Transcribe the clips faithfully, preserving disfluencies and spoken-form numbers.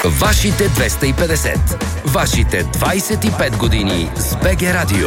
Вашите двеста и петдесет. Вашите двайсет и пет години с БГ Радио.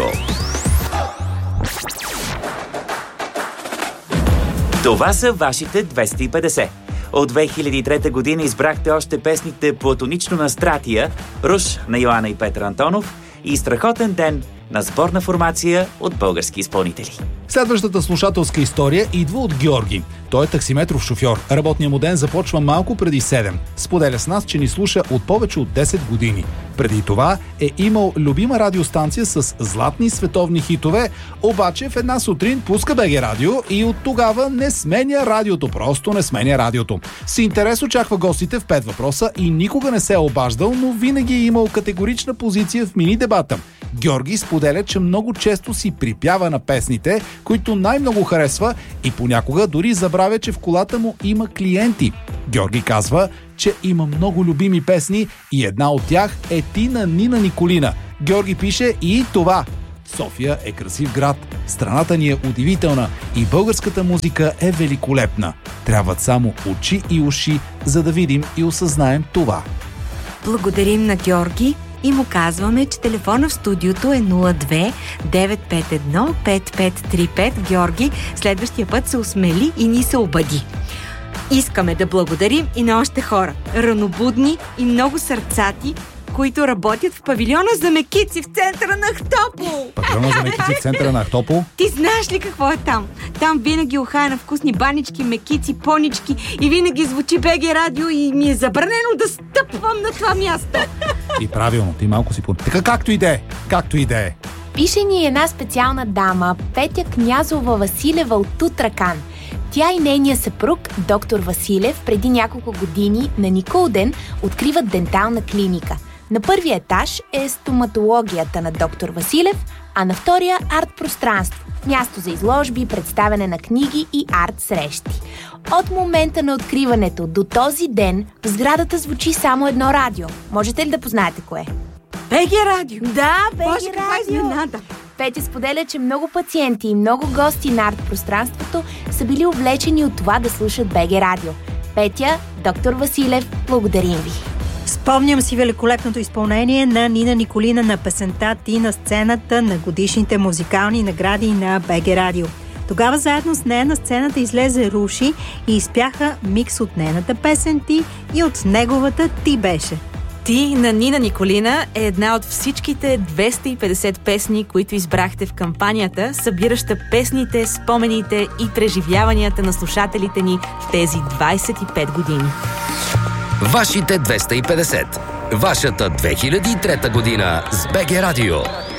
Това са вашите двеста и петдесет. От две хиляди и трета година избрахте още песните "Платонично на Стратия", "Руш" на Йоана и Петър Антонов и "Страхотен ден" на сборна формация от български изпълнители. Следващата слушателска история идва от Георги. Той е таксиметров шофьор. Работният му ден започва малко преди седем. Споделя с нас, че ни слуша от повече от десет години. Преди това е имал любима радиостанция с златни световни хитове, обаче в една сутрин пуска БГ Радио и от тогава не сменя радиото. Просто не сменя радиото. С интерес очаква гостите в пет въпроса и никога не се е обаждал, но винаги е имал категорична позиция в мини дебата. Георги споделя, че много често си припява на песните, които най-много харесва и понякога дори забравя, че в колата му има клиенти. Георги казва, че има много любими песни и една от тях е "Ти" на Нина Николина. Георги пише и това: "София е красив град, страната ни е удивителна и българската музика е великолепна. Трябват само очи и уши, за да видим и осъзнаем това." Благодарим на Георги и му казваме, че телефона в студиото е нула две девет пет едно пет пет три пет. Георги следващия път се осмели и ни се обади. Искаме да благодарим и на още хора, ранобудни и много сърцати, които работят в павилиона за мекици в центъра на Ахтопол. Павилиона за мекици в центъра на Ахтопол? Ти знаеш ли какво е там? Там винаги ухая на вкусни банички, мекици, понички и винаги звучи БГ Радио и ми е забранено да стъпвам на това място. И правилно, ти малко си по... Така както и да е, както и да е. Пише ни една специална дама, Петя Князова Василева от Тутракан. Тя и нейния съпруг, доктор Василев, преди няколко години на Николден откриват дентална клиника. На първия етаж е стоматологията на доктор Василев, а на втория арт-пространство. Място за изложби, представяне на книги и арт-срещи. От момента на откриването до този ден в сградата звучи само едно радио. Можете ли да познаете кое? БГ Радио! Да, БГ Боже, каква Радио! изненада! Петя споделя, че много пациенти и много гости на арт-пространството са били увлечени от това да слушат БГ Радио. Петя, доктор Василев, благодарим ви! Спомням си великолепното изпълнение на Нина Николина на песента "Ти" на сцената на годишните музикални награди на БГ Радио. Тогава заедно с нея на сцената излезе Руши и изпяха микс от нейната песен "Ти" и от неговата "Ти" беше. "Ти" на Нина Николина е една от всичките двеста и петдесет песни, които избрахте в кампанията, събираща песните, спомените и преживяванията на слушателите ни в тези двайсет и пет години. Вашите двеста и петдесет. Вашата две хиляди и трета година с БГ Радио.